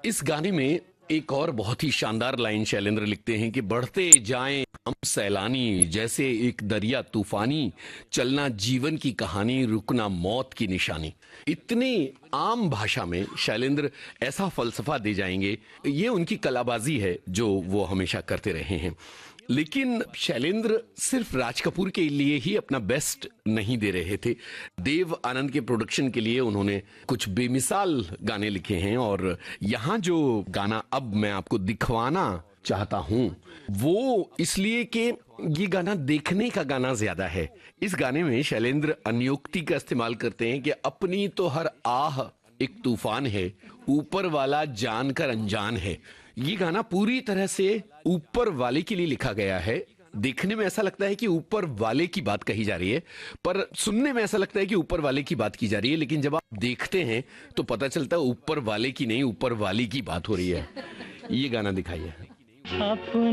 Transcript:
इस गाने में एक और बहुत ही शानदार लाइन शैलेंद्र लिखते हैं कि बढ़ते जाएं हम सैलानी, जैसे एक दरिया तूफानी, चलना जीवन की कहानी, रुकना मौत की निशानी। इतनी आम भाषा में शैलेंद्र ऐसा फलसफा दे जाएंगे, ये उनकी कलाबाजी है जो वो हमेशा करते रहे हैं। लेकिन शैलेंद्र सिर्फ राज कपूर के लिए ही अपना बेस्ट नहीं दे रहे थे। देव आनंद के प्रोडक्शन के लिए उन्होंने कुछ बेमिसाल गाने लिखे हैं, और यहाँ जो गाना अब मैं आपको दिखवाना चाहता हूं वो इसलिए कि ये गाना देखने का गाना ज्यादा है। इस गाने में शैलेंद्र अन्योक्ति का इस्तेमाल करते हैं कि अपनी तो हर आह एक तूफान है, ऊपर वाला जानकर अनजान है। ये गाना पूरी तरह से ऊपर वाले के लिए लिखा गया है। देखने में ऐसा लगता है कि ऊपर वाले की बात कही जा रही है, पर सुनने में ऐसा लगता है कि ऊपर वाले की बात की जा रही है, लेकिन जब आप देखते हैं तो पता चलता है ऊपर वाले की नहीं, ऊपर वाली की बात हो रही है। ये गाना दिखाइए।